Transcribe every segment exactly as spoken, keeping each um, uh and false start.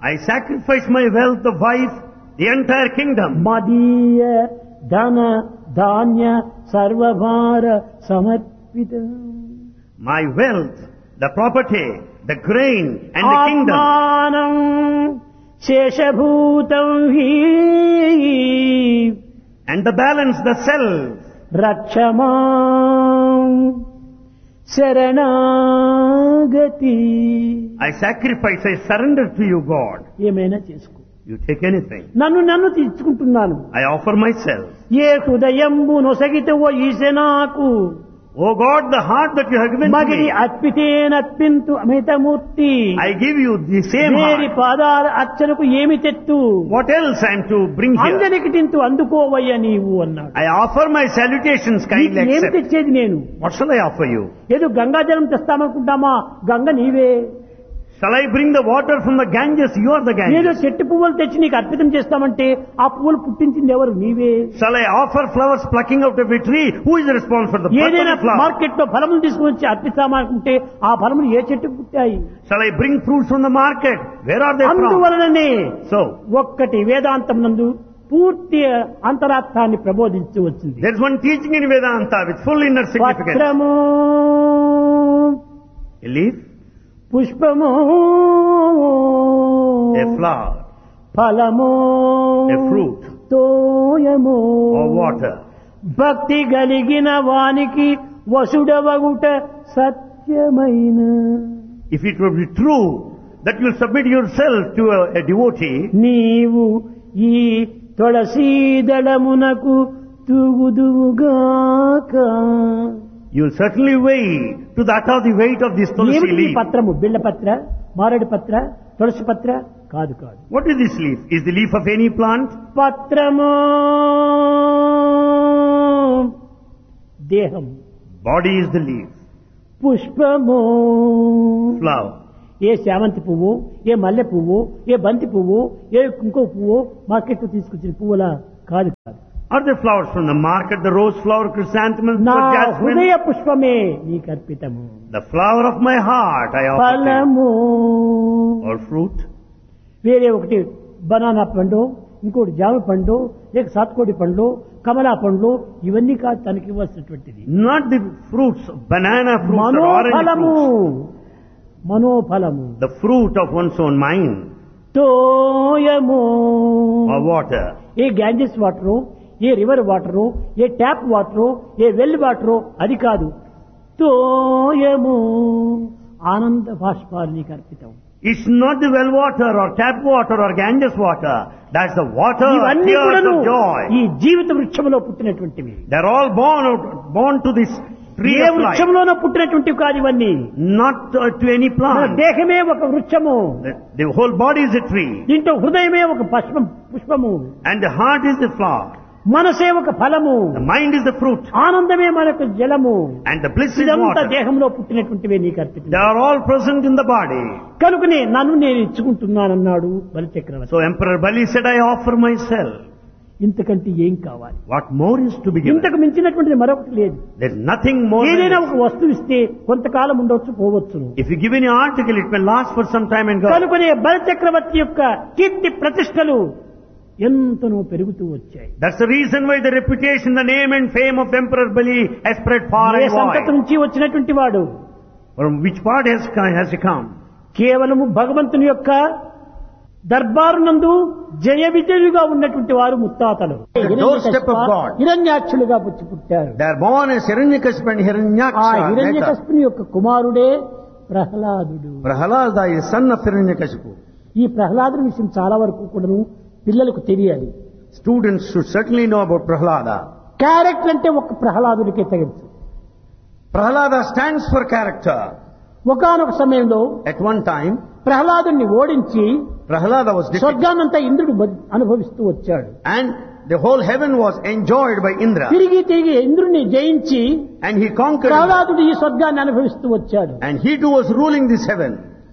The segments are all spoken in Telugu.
I sacrifice my wealth, the wife, the entire kingdom. మదీయ ధన ధాన్య సర్వభార సమర్పిత. My wealth, the property, the grain and the kingdom. ఆత్మానం శేషభూతం హి And the balance, the self. రక్షమాం శరణాగతి. I sacrifice, I surrender to you, God. ఏమైనా చేసుకో, You take anything. నన్ను నన్ను తీర్చుకుంటున్నాను. I offer myself. ఏ హృదయంబు నొసగితవో ఈసె నాకు Oh God, the heart that you have given to మగిరి me, అర్పితేనర్పింతు అమితమూర్తి. I give you the same వేరి heart. పాదాల అర్చనకు ఏమి తెత్తు What else I am to bring here? అందరికి తింటూ అందుకోవయ్య నీవు అన్నాడు. I offer my salutations, నీకు kindly ఏమి accept. తెచ్చేది నేను? What shall I offer you? ఏదో గంగాజలం తెస్తామనుకుంటామా? గంగ నీవే. Shall I bring the water from the Ganges? You are the ఏదో Ganges. చెట్టు పువ్వులు తెచ్చి నీకు అర్పితం చేస్తామంటే ఆ పువ్వులు పుట్టించింది ఎవరు? నీవే. Shall I offer flowers plucking out of a tree? Who is responsible for the birth of ఏదైనా the flower? మార్కెట్ లో ఫలములు తీసుకుని వచ్చి అర్పిస్తామనుకుంటే ఆ ఫలములు ఏ చెట్టుకు పుట్టాయి? Shall I bring fruits from the market? Where are they from? అందువలననే So, ఒక్కటి వేదాంతం నందు పూర్తి అంతరార్థాన్ని ప్రబోధించి వచ్చింది. there is one teaching in Vedanta with full inner significance. పత్రము A leaf, పుష్పము a flower, ఫలము a fruit, తోయము or water. భక్తి కలిగిన వానికి వసుడవగుట సత్యమైన. If it would be true that you submit yourself to a, a devotee, నీవు ఈ తులసీదళమునకు తూగుదువుగాక. you will certainly weigh to that of the weight of this tulsi ఏమిటి ఈ leaf. పత్రము? బిళ్ళ పత్ర, మారేడు పత్ర, తులసి పత్ర కాదు కాదు. What is this leaf? Is the leaf of any plant? పత్రము దేహం, Body is the leaf. పుష్పము Flower. ఏ శామంతి పువ్వు, ఏ మల్లె పువ్వు, ఏ బంతి పువ్వు, ఏ ఇంకో పువ్వు మార్కెట్ తీసుకొచ్చిన పువ్వులా కాదు కాదు. Are the flowers from the market, the rose flower, chrysanthemum, నా or jasmine? హృదయ పుష్పమే నీకు అర్పితము. The flower of my heart I offer to you. ఫలము Or fruit. వేరే ఒకటి బనానా పండు, ఇంకోటి జామ పండు, లేక సాత్కోడి పండ్లు, కమలా పండ్లు, ఇవన్నీ కాదు తనకి ఇవ్వాల్సినటువంటిది. Not the fruits, banana fruits or orange మనోఫలము, fruits. మనోఫలము The fruit of one's own mind. తోయము Or water. A Ganges water, A river water, A tap water, A well water అది కాదు. తోయము ఆనంద బాష్పాలు నీకు అర్పితం. It's not the well water or tap water or Ganges water. That's the water, ఇవన్నీ tears కూడాను of joy. ఈ జీవిత వృక్షంలో పుట్టినటువంటివి. They're all born out, born to this tree A of life. వృక్షంలోనూ పుట్టినటువంటివి కాదు ఇవన్నీ. Not uh, to any మన plant. దేహమే ఒక వృక్షము, The, the whole body is a tree. దీంట్లో హృదయమే ఒక పుష్పం పుష్పము, And the heart is the flower. మనసే ఒక ఫలము, The mind is the fruit. ఆనందమే మనకు జలము. And the bliss is ఇదంతా water. దేహంలో పుట్టినటువంటివే నీకు అర్పితం. They are all present in the body. కనుకనే నన్ను నేను ఇచ్చుకుంటున్నానన్నాడు బలిచక్రవర్తి. So Emperor Bali said, I offer myself. ఇంతకంటే ఏం కావాలి? What more is to be given? ఇంతకు మించినటువంటిది మరొకటి లేదు. There's nothing more than ఏదైనా this. ఒక వస్తువు ఇస్తే కొంతకాలం ఉండొచ్చు, పోవచ్చును. If you give any article, it may last for some time and go. కనుకనే బలిచక్రవర్తి యొక్క కీర్తి ప్రతిష్టలు ఎంతనో పెరుగుతూ వచ్చాయి. That's the reason why the reputation, the name and fame of Emperor Bali has spread far A and సంతతి wide. నుంచి వచ్చినటువంటి వాడు? From which part has, has he come? కేవలము భగవంతుని యొక్క దర్బారు నందు జయ విజయులుగా ఉన్నటువంటి వారు ముత్తాతలు. The doorstep of God. హిరణ్యాక్షులుగా పుట్టి పుట్టారు. They are born as Hiranyakashipu and ఆ Hiranyaksha. later. హిరణ్యకశిపుని యొక్క కుమారుడే ప్రహ్లాదుడు. Prahalada is son of Hiranyakashipu. ఈ ప్రహ్లాదుని విషయం చాలా వరకు కూడాను పిల్లలకు తెలియాలి. Students should certainly know about Prahalada. Character అంటే ఒక ప్రహ్లాదుడికే తగచ్చు. Prahalada stands for character. ఒకానొక సమయంలో At one time, ప్రహ్లాదుని ఓడించి Prahalada was defeated. స్వర్గాన్నంతా ఇంద్రుడు బ- అనుభవిస్తూ వచ్చాడు. And the whole heaven was enjoyed by Indra. తిరిగి తిరిగి ఇంద్రుడిని జయించి And he conquered. ప్రహ్లాదుడు ఈ స్వర్గాన్ని అనుభవిస్తూ వచ్చాడు. And he too was ruling this heaven.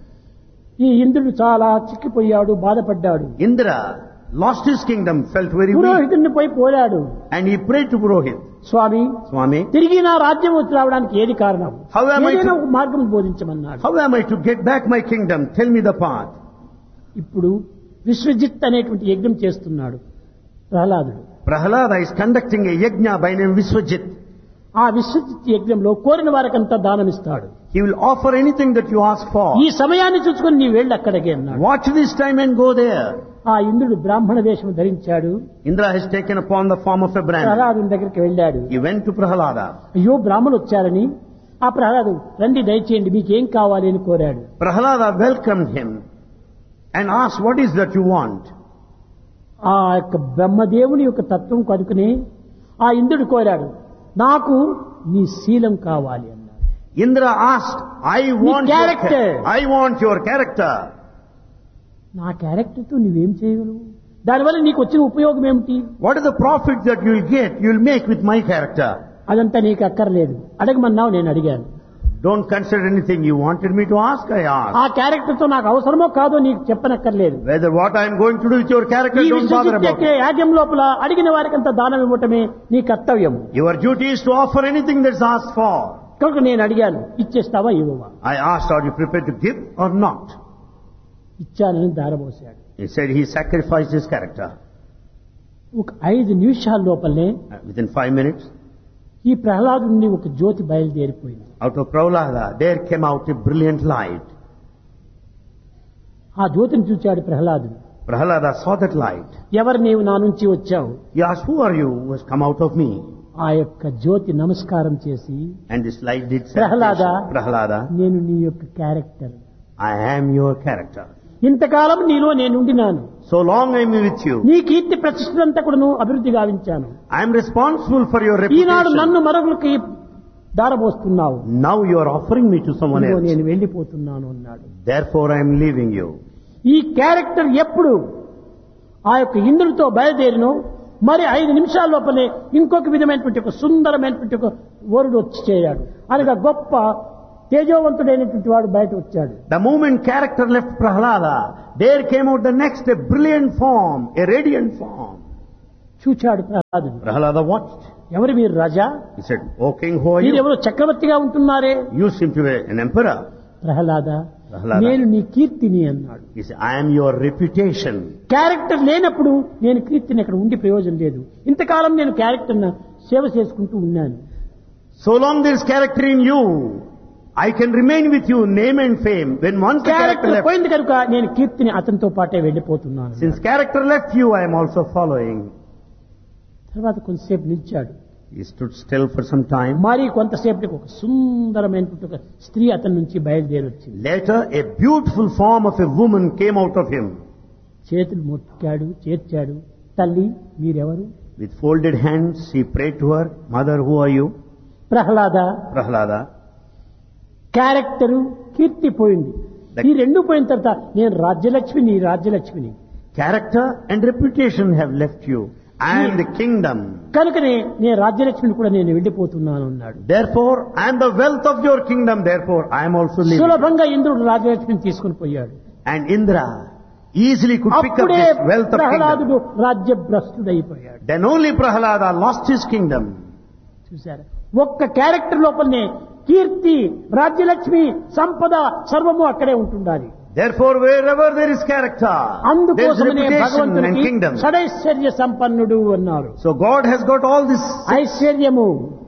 ఈ ఇంద్రుడు చాలా చిక్కిపోయాడు, బాధపడ్డాడు. Indra lost his kingdom, felt very weak. పురోహితుడిని పోయి పోరాడు. And he prayed to Purohit. Swamy, Swami, తిరిగి నా రాజ్యం వచ్చి రావడానికి ఏది కారణం? How am I ఏదైనా to- ఒక మార్గం బోధించమన్నాడు. how am I to get back my kingdom? Tell me the path. ఇప్పుడు విశ్వజిత్ అనేటువంటి యజ్ఞం చేస్తున్నాడు ప్రహ్లాదుడు. Prahlada is conducting a yajna by name Viswajit. ఆ విశ్వజిత్ యజ్ఞంలో కోరిన వారికంతా దానం ఇస్తాడు. He will offer anything that you ask for. ఈ సమయాన్ని చూసుకొని నీ వెళ్ళి అక్కడికి అన్నాడు. Watch this time and go there. ఆ ఇంద్రుడు బ్రాహ్మణ వేషం ధరించాడు. Indra has taken upon the form of a Brahmin. ప్రహ్లాదుని దగ్గరికి వెళ్ళాడు. He went to Prahlada. అయ్యో బ్రాహ్మణులు వచ్చారని ఆ ప్రహ్లాదు రండి దయచేయండి మీకేం కావాలి అని కోరాడు. Prahlada welcomed him and asked, what is that you want? ఆ యొక్క బ్రహ్మదేవుని యొక్క తత్వం కనుకుని ఆ ఇంద్రుడు కోరాడు, నాకు నీ శీలం కావాలి అన్నాడు. Indra asked, I want your character. cha- I want your character. నా క్యారెక్టర్తో నువ్వేం చేయగలవు? దానివల్ల నీకు వచ్చిన ఉపయోగం ఏమిటి? What is the profit that you will get, you will make with my character? అదంతా నీకు అక్కర్లేదు, అడగమన్నావు నేను అడిగాను. Don't consider anything you wanted me to ask, I asked. ఆ క్యారెక్టర్తో నాకు అవసరమో కాదో నీకు చెప్పనక్కర్లేదు. Whether what I am going to do with your character, ఈ don't bother about Vishwajit it. యాజ్యం లోపల అడిగిన వారికంతా దానం ఇవ్వటమే నీ కర్తవ్యం. Your duty is to offer anything that's asked for. కనుక నేను అడిగాను, ఇచ్చేస్తావా ఇవ్వవా? I asked, are you prepared to give or not? ఇచ్చానని దారబోసాడు. He said he sacrificed his character. ఒక ఐదు నిమిషాల లోపలనే Uh, Within five minutes, ఈ ప్రహ్లాదుని ఒక జ్యోతి బయలుదేరిపోయింది. out of Prahlada, there came out a brilliant light. ఆ జ్యోతిని చూచాడు ప్రహ్లాదుడు. Prahlada saw that light. ఎవరు నీవు నా నుంచి వచ్చావు? He asked, who are you who has come out of me? ఆ యొక్క జ్యోతి నమస్కారం చేసి, And this light did say, Prahlada. Prahlada, నేను నీ యొక్క character, I am your character. ఇంతకాలం నీలో నేనుండినాను, So long I am with you. నీ కీర్తి ప్రతిష్టంతా కూడా నువ్వు అభివృద్ధి గావించాను. I am responsible for your ఈనాడు నన్ను reputation. మరొకరికి దారబోస్తున్నావు, Now you are offering me to someone ఇదిగో else. నేను వెళ్ళిపోతున్నాను అన్నాడు. Therefore I am leaving you. ఈ క్యారెక్టర్ ఎప్పుడు ఆ యొక్క ఇంద్రుడితో బయలుదేరినో మరి ఐదు నిమిషాల లోపలే ఇంకొక విధమైనటువంటి ఒక సుందరమైనటువంటి ఒక వరుడు వచ్చి చేరాడు. అనగా గొప్ప తేజోవంతుడైనటువంటి వాడు బయట వచ్చాడు. The moment character left Prahlada, there came out the next a brilliant form, a radiant form. చూచాడు ప్రహ్లాదుడు. Prahlada watched. ఎవరు మీరు రాజా? He said, O king, who are మీరు you? ఎవరో చక్రవర్తిగా ఉంటున్నారే? You seem to be an emperor. Prahlada, Prahlada. నేను నీ కీర్తిని అన్నాడు. He said, I am your reputation. Character లేనప్పుడు నేను కీర్తిని అక్కడ ఉండి ప్రయోజనం లేదు. ఇంతకాలం నేను క్యారెక్టర్ సేవ చేసుకుంటూ ఉన్నాను. So long there is character in you, I can remain with you, name and fame. When once the character character left, పోయింది కనుక నేను కీర్తిని అతనితో పాటే వెళ్ళిపోతున్నాను. since character left you, I am also following. తర్వాత కొంతసేపు నిలిచాడు. He stood still for some time. మరి కొంతసేపటికి ఒక సుందరమైనటువంటి ఒక స్త్రీ అతని నుంచి బయలుదేరి వచ్చింది. Later, a beautiful form of a woman came out of him. చేతులు మొక్కాడు, చేర్చాడు. తల్లి మీరెవరు? With folded hands, he prayed to her, Mother, who are you? Prahlada, Prahlada. Character కీర్తి పోయింది. ఈ రెండు పోయిన తర్వాత నేను రాజ్యలక్ష్మిని రాజ్యలక్ష్మిని Character and reputation have left you. I am the kingdom. కనుకనే నేను రాజ్యలక్ష్మిని కూడా నేను వెళ్ళిపోతున్నాను అన్నాడు. Therefore, I am the wealth of your kingdom. Therefore, I am also leaving. సులభంగా ఇంద్రుడు రాజ్యలక్ష్మిని తీసుకుని పోయాడు. And Indra easily could pick up అప్పుడే this wealth of ప్రహ్లాదుడు kingdom. రాజ్యభ్రష్టుడైపోయాడు. Then only Prahlada lost his kingdom. చూసారా, ఒక్క క్యారెక్టర్ లోపలనే కీర్తి, రాజ్యలక్ష్మి, సంపద సర్వము అక్కడే ఉంటుండాలి. Therefore, wherever there is character, there is అందుకోసమనే reputation and భగవంతునికి kingdom. షడైశ్వర్య సంపన్నుడు అన్నారు. So God has got all this. ఐశ్వర్యము,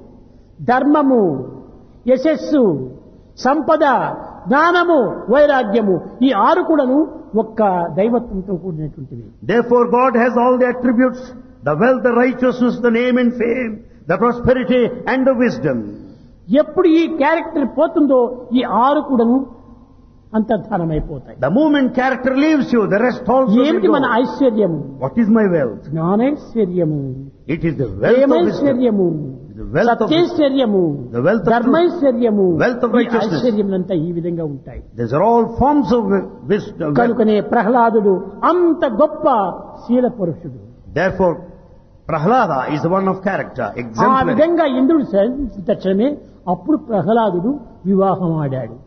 ధర్మము, యశస్సు, సంపద, జ్ఞానము, వైరాగ్యము, ఈ ఆరు కూడాను ఒక్క దైవత్వంతో కూడినటువంటివి. Therefore, God has all the attributes, the wealth, the righteousness, the name and fame, the prosperity and the wisdom. ఎప్పుడు ఈ క్యారెక్టర్ పోతుందో ఈ ఆరు కూడాను అంతర్ధానమైపోతాయి. The moment character leaves you, the rest also will ఏమిటి మన go. ఐశ్వర్యము? What is my wealth? జ్ఞానైశ్వర్యము, It is the wealth of wisdom, ప్రేమైశ్వర్యము, the wealth of wisdom. సత్యైశ్వర్యము, The wealth of ధర్మైశ్వర్యము, wealth of ఈ righteousness. ఐశ్వర్యములంతా ఈ విధంగా ఉంటాయి. These are all forms of wi- wisdom. wealth. కనుకనే ప్రహ్లాదుడు అంత గొప్ప శీల పురుషుడు. Therefore, Prahlada is the one of character, ఆ exemplary. విధంగా ఇంద్రుడు శాంతించిన తక్షణమే అప్పుడు ప్రహ్లాదుడు వివాహం ఆడాడు.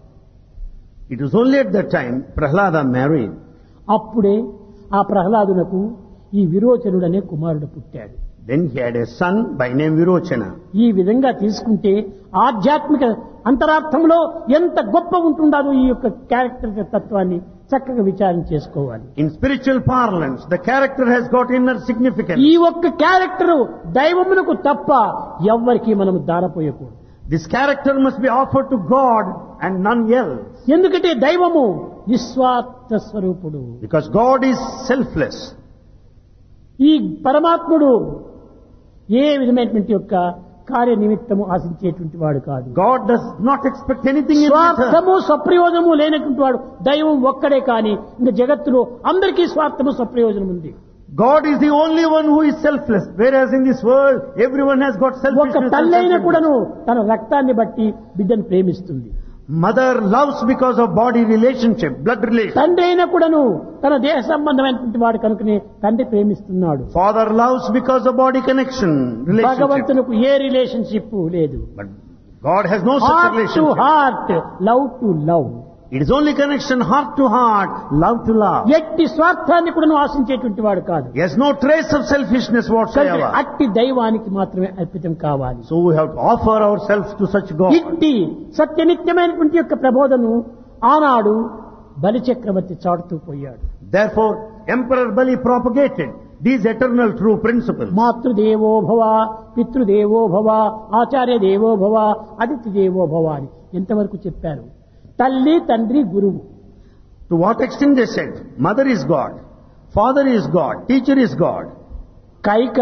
It was only at that time Prahlada married. అప్పుడే ఆ ప్రహ్లాదునకు ఈ విరోచనుడనే కుమారుడు పుట్టాడు. Then he had a son by name Virochana. ఈ విధంగా తీసుకుంటే ఆధ్యాత్మిక అంతరార్థంలో ఎంత గొప్ప ఉంటుందో ఈ యొక్క క్యారెక్టర్ తత్వాన్ని చక్కగా విచారణ చేసుకోవాలి. In spiritual parlance, the character has got inner significance. ఈ ఒక్క క్యారెక్టర్ దైవమునకు తప్ప ఎవ్వరికి మనం దారపోయకూడదు. This character must be offered to God and none else. ఎందుకంటే దైవము నిస్వార్థ స్వరూపుడు. Because God is selfless. ఈ పరమాత్ముడు ఏ విధమైనటువంటి యొక్క కార్య నిమిత్తము ఆశించేటువంటి వాడు కాదు. God does not expect anything in return. స్వార్థము స్వప్రయోజనము లేనటువంటి వాడు దైవం ఒక్కడే కానీ ఇంకా జగత్తులో అందరికీ స్వార్థము స్వప్రయోజనం ఉంది. God is the only one who is selfless, whereas in this world everyone has got ఒక selfishness. తల్లైన కూడాను తన రక్తాన్ని బట్టి బిడ్డను ప్రేమిస్తుంది. Mother loves because of body relationship, blood relation. తండ్రి అయినా కూడాను తన దేహ సంబంధమైనటువంటి వాడు కనుకనే తండ్రి ప్రేమిస్తున్నాడు. Father loves because of body connection, relationship. భగవంతునికి ఏ రిలేషన్షిప్ లేదు. But God has no such heart to relationship. Heart, love to love. It is only connection, heart to heart, love to love. ఎట్టి స్వార్థాన్ని కూడాను ఆశించేటువంటి వాడు కాదు. He has no trace of selfishness కనుక whatsoever. అట్టి దైవానికి మాత్రమే అర్పితం కావాలి. So we have to offer ourselves to such God. ఇట్టి సత్యనిత్యమైనటువంటి యొక్క ప్రబోధను ఆనాడు బలిచక్రవర్తి చాటుతూ పోయాడు. Therefore, Emperor Bali propagated these eternal true principles. మాతృదేవో భవ, పితృదేవో భవ, ఆచార్య దేవో భవ, అతిథి దేవో భవ అని ఎంతవరకు చెప్పారు. తల్లి తండ్రి గురువు. To what extent they said, mother is God, father is God, teacher is God. Kaika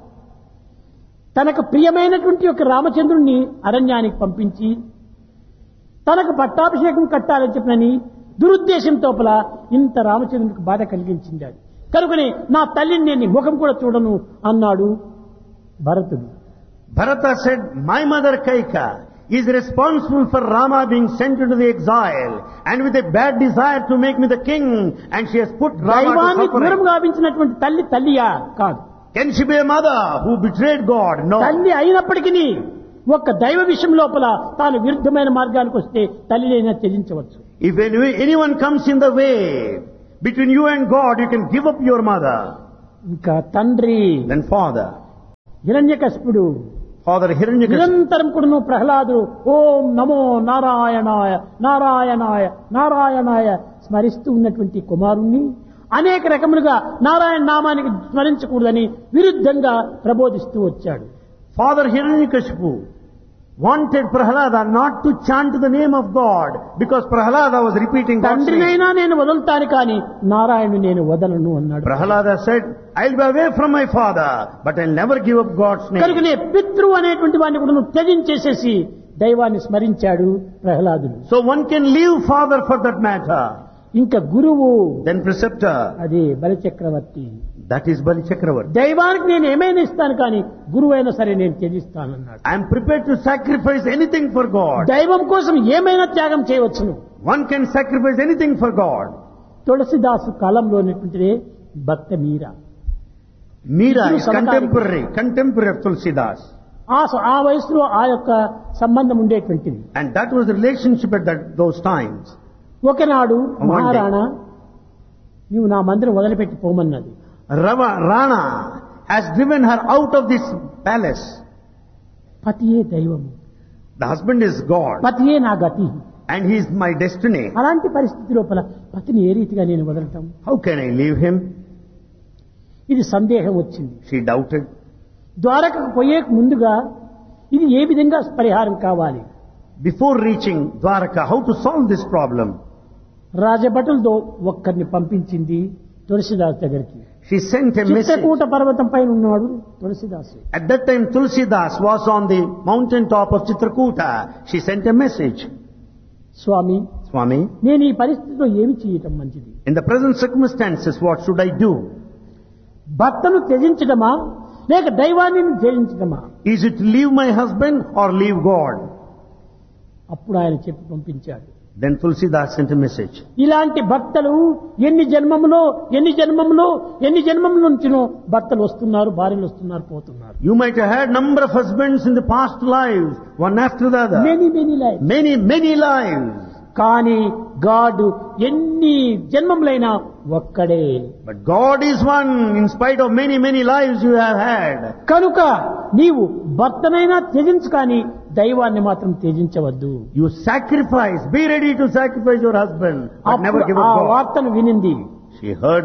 తనకు ప్రియమైనటువంటి యొక్క రామచంద్రుణ్ణి అరణ్యానికి పంపించి తనకు పట్టాభిషేకం కట్టాలని చెప్పినని దురుద్దేశంతో ఇంత రామచంద్రునికి బాధ కలిగించింది. కనుకనే నా తల్లిని నేను ముఖం కూడా చూడను అన్నాడు భరతుడు. Bharata said, my mother Kaika is responsible for Rama being sent into the exile and with a bad desire to make me the king, and she has put Rama దైవాన్ని to suffering. దూరం గావించినటువంటి తల్లి తల్లియా కాదు. Can she be a mother who betrayed God? No. తల్లి అయినప్పటికీ ఒక్క దైవ విషయం లోపల తాను విరుద్ధమైన మార్గానికి వస్తే తల్లినైనా త్యజించవచ్చు. If any- anyone comes in the way between you and God, you can give up your mother. ఇంకా తండ్రి Then father. హిరణ్యకశిపుడు Father Hiranyakashipu. నిరంతరం కూడా ప్రహ్లాదు ఓం నమో నారాయణాయ నారాయణాయ నారాయణాయ స్మరిస్తూ ఉన్నటువంటి కుమారుణ్ణి అనేక రకములుగా నారాయణ నామానికి స్మరించకూడదని విరుద్ధంగా ప్రబోధిస్తూ వచ్చాడు. Father Hiranyakashipu wanted Prahlada not to chant the name of God because Prahlada was repeating God's name. తండ్రినైనా నేను వదులుతాను కానీ నారాయణుని నేను వదలను అన్నాడు. Prahlada said, I'll be away from my father, but I'll never give up God's name. కనుకనే పితృ అనేటువంటి వాడిని కూడా నువ్వు త్యజించేసేసి దైవాన్ని స్మరించాడు ప్రహ్లాదుడు. So one can leave father for that matter. ఇంకా గురువు Then preceptor, అది బలిచక్రవర్తి. that is Bali Chakravarti. దైవానికి నేను ఏమైనా ఇస్తాను కానీ గురువు అయినా సరే నేను త్యజిస్తానన్నాడు. I am prepared to sacrifice anything for God. దైవం కోసం ఏమైనా త్యాగం చేయవచ్చును. One can sacrifice anything for God. తులసిదాసు కాలంలో ఉన్నటువంటిదే భక్త మీరా. Meera Idru is samakalikam. contemporary, contemporary of Tulsidas. ఆ స- ఆ వయసులో ఆ యొక్క సంబంధం ఉండేటువంటిది. And that was the relationship at that, those times. ఒకనాడు One day. మహారాణా నీవు నా మందిరం వదిలిపెట్టి పోమన్నది. Rava, Rana has driven her out of this palace. పతియే దైవము, The husband is God పతియే నా గతి. and he is my destiny. అలాంటి పరిస్థితి లోపల పతిని ఏ రీతిగా నేను వదలటం? How can I leave him? ఇది సందేహం వచ్చింది. She doubted. ద్వారకకు పోయే ముందుగా ఇది ఏ విధంగా పరిహారం కావాలి? Before reaching Dwaraka, how to solve this problem? రాజభటులతో ఒక్కరిని పంపించింది తులసిదాస్ దగ్గరికి. She sent a message. Chitrakoot పర్వతం పైన ఉన్నాడు తులసిదాసు. At that time, Tulsidas was on the mountain top of Chitrakuta. She sent a message. Swamy, Swami, నేను ఈ పరిస్థితిలో ఏమి చేయటం మంచిది? in the present circumstances, what should I do? భర్తను త్యజించడమా లేక దైవాన్ని త్యజించడమా? Is it leave my husband or leave God? అప్పుడు ఆయన చెప్పి పంపించాడు. Then Tulsidas sent a message. ఇలాంటి భర్తలు ఎన్ని జన్మములో ఎన్ని జన్మములో ఎన్ని జన్మముల నుంచినో భర్తలు వస్తున్నారు, భార్యలు వస్తున్నారు, పోతున్నారు. You might have had number of husbands in the past lives, one after the other. Many many life. Many, many lives. కానీ గాడ్ ఎన్ని జన్మములైనా ఒక్కడే. But God is one in spite of many, many lives you have had. కనుక నీవు భర్తనైనా త్యజించు కానీ దైవాన్ని మాత్రం త్యజించవద్దు. You sacrifice, be ready to sacrifice your husband, but never అప్పుడు give up ఆ God. వార్తను వినింది. She heard